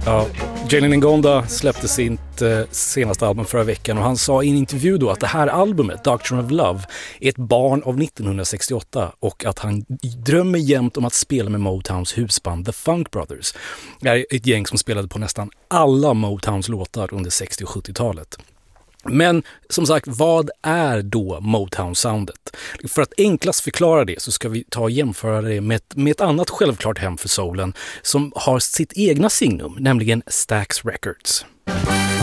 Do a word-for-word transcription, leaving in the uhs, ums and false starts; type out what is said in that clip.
Ja, Jalen Ngonda släppte sitt eh, senaste album förra veckan och han sa i en intervju då att det här albumet, Doctrine of Love, är ett barn av nittonhundrasextioåtta och att han drömmer jämt om att spela med Motowns husband The Funk Brothers. Det är ett gäng som spelade på nästan alla Motowns låtar under sextio- och sjuttiotalet. Men som sagt, vad är då Motown-soundet? För att enklast förklara det så ska vi ta och jämföra det med ett, med ett annat självklart hem för soulen som har sitt egna signum, nämligen Stax Records.